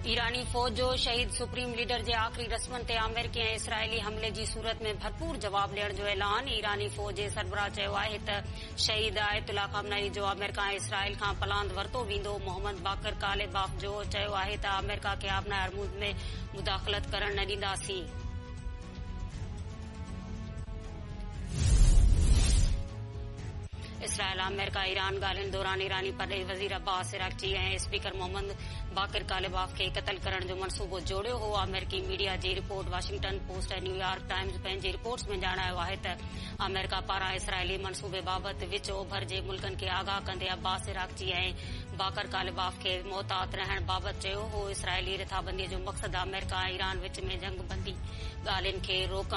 ईरानी फौज जो शहीद सुप्रीम लीडर जे आख़िरी रस्मन ते अमेरिकी ऐं इसराइली हमले जी सूरत में भरपूर जवाब ॾियण जो ऐलान। ईरानी फौज जे सरबराह चयो आहे त शहीद आयतुल्ला ख़ामनई जो अमेरिका ऐं इसराइल खां पलांद वरितो वेंदो। मोहम्मद बाक़र कालेबाफ जो चयो आहे त अमेरिका खे आबनाए हरमुज़ में मुदाख़लत करण न ॾींदासीं। इसराइल अमेरिका ईरान ॻाल्हियुनि दौरान ईरानी परॾेही वज़ीर अब्बास इराक़ची ऐं स्पीकर मोहम्मद बाक़र कालेबाफ खे क़तल करण जो मनसूबो जोड़ियो हो। अमेरिकी मीडिया जी रिपोर्ट वाशिंगटन पोस्ट ऐं न्यूयॉर्क टाइम्स पंहिंजी रिपोर्ट्स में ॼाणायो आहे त अमेरिका पारां इसराइली मनसूबे बाबति विच ओभर जे मुल्कनि खे आगाह कंदे अब्बास इराक़ची ऐं बाक़र कालेबाफ खे मोहतात रहण बाबति चयो हो। इसराइली रिथाबंदीअ जो मक़सदु अमेरिका ऐं ईरान विच में जंग बंदी ॻाल्हियुनि खे रोकणु